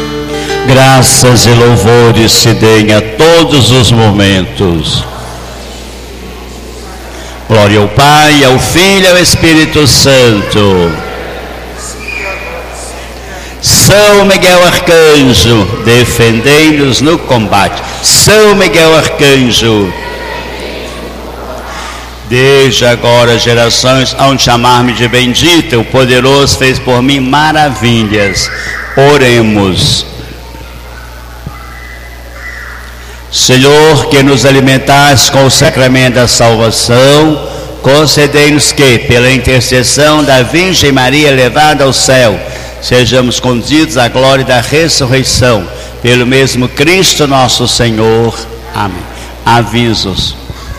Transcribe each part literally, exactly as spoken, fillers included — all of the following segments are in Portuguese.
Graças e louvores se deem a todos os momentos. Glória ao Pai, ao Filho e ao Espírito Santo. São Miguel Arcanjo, defendei-nos no combate. São Miguel Arcanjo, desde agora gerações hão de chamar-me de bendita. O poderoso fez por mim maravilhas. Oremos. Senhor, que nos alimentais com o sacramento da salvação, concedei-nos que, pela intercessão da Virgem Maria levada ao céu, sejamos conduzidos à glória da ressurreição, pelo mesmo Cristo nosso Senhor. Amém. Avisos.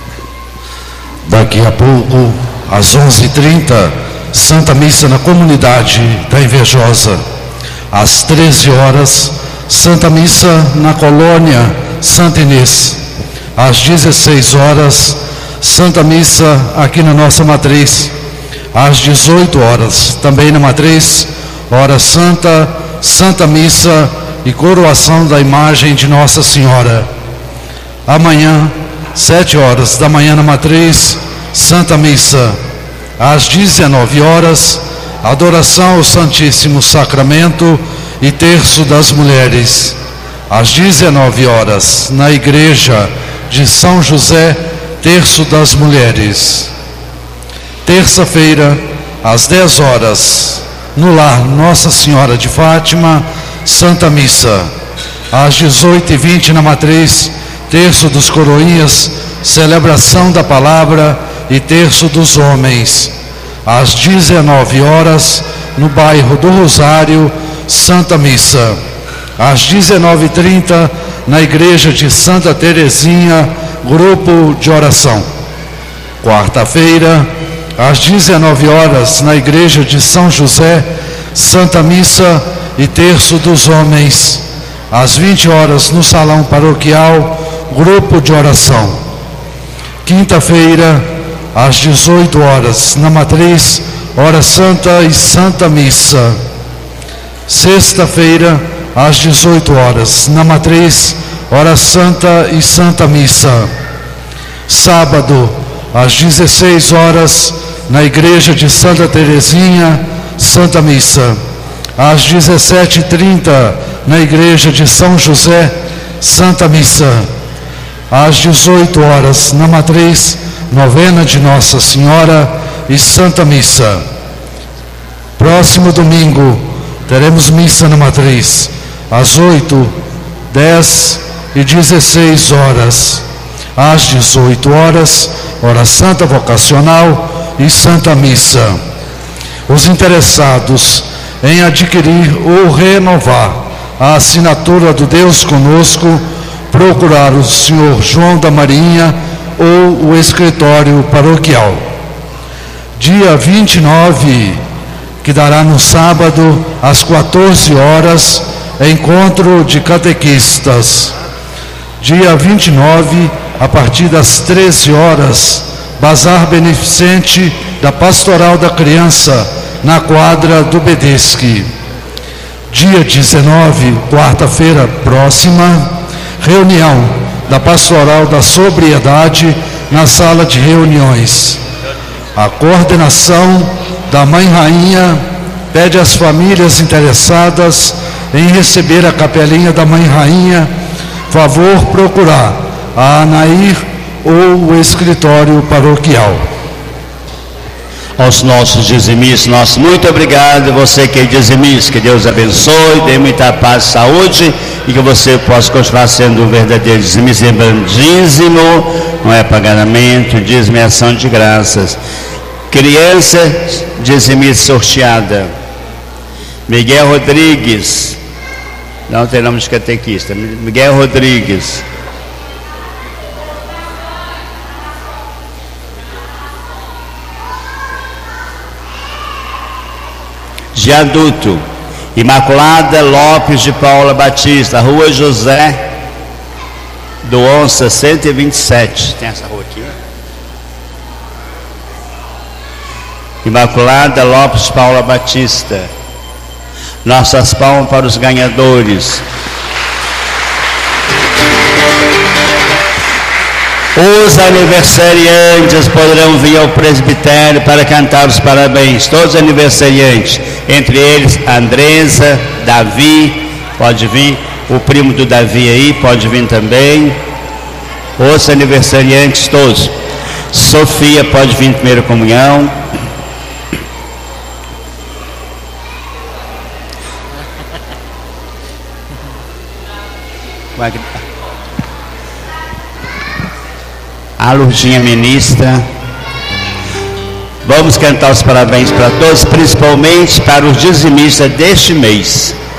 Daqui a pouco, às onze e trinta, Santa Missa na comunidade da Invejosa. Às treze horas, Santa Missa na colônia Santa Inês. Às dezesseis horas, Santa Missa aqui na nossa matriz. Às dezoito horas, também na matriz, hora santa, Santa Missa e coroação da imagem de Nossa Senhora. Amanhã, sete horas da manhã na matriz, Santa Missa. Às dezenove horas, adoração ao Santíssimo Sacramento e terço das mulheres. Às dezenove horas, na igreja de São José, terço das mulheres. Terça-feira, às dez horas, no lar Nossa Senhora de Fátima, Santa Missa. Às dezoito e vinte na matriz, terço dos coroinhas, celebração da palavra e terço dos homens. Às dezenove horas, no bairro do Rosário, Santa Missa. Às dezenove e trinta, na igreja de Santa Teresinha, grupo de oração. Quarta-feira, às dezenove horas, na igreja de São José, Santa Missa e terço dos homens. Às vinte horas, no salão paroquial, grupo de oração. Quinta-feira, às dezoito horas, na matriz, hora santa e Santa Missa. Sexta-feira, às dezoito horas, na matriz, hora santa e Santa Missa. Sábado, às dezesseis horas, na igreja de Santa Teresinha, Santa Missa. Às dezessete e trinta, na igreja de São José, Santa Missa. Às dezoito horas, na matriz, novena de Nossa Senhora e Santa Missa. Próximo domingo, teremos missa na matriz, às oito, dez e dezesseis horas. Às dezoito horas, hora santa vocacional e Santa Missa. Os interessados em adquirir ou renovar a assinatura do Deus Conosco, procurar o senhor João da Marinha ou o escritório paroquial. Dia vinte e nove, que dará no sábado, às quatorze horas, encontro de catequistas. Dia vinte e nove, a partir das treze horas, bazar beneficente da Pastoral da Criança, na quadra do Bedesque. Dia dezenove, quarta-feira próxima, reunião da Pastoral da Sobriedade na sala de reuniões. A coordenação da Mãe Rainha pede às famílias interessadas em receber a capelinha da Mãe Rainha, favor procurar a Anair ou o escritório paroquial. Aos nossos dizimistas, nosso muito obrigado. Você que é dizimista, que Deus abençoe, dê muita paz e saúde e que você possa continuar sendo um verdadeiro dizimista. Lembrando, dízimo não é pagamento, dízimo é ação de graças. Criança dizimista sorteada, Miguel Rodrigues, não tem nome de catequista, Miguel Rodrigues. De adulto, Imaculada Lopes de Paula Batista, Rua José do Onça, cento e vinte e sete. Tem essa rua aqui? Imaculada Lopes de Paula Batista. Nossas palmas para os ganhadores. Os aniversariantes poderão vir ao presbitério para cantar os parabéns. Todos os aniversariantes, entre eles Andresa, Davi, pode vir. O primo do Davi aí, pode vir também. Os aniversariantes todos. Sofia pode vir em primeira comunhão. A Lurdinha ministra. Vamos cantar os parabéns para todos, principalmente para os dizimistas deste mês.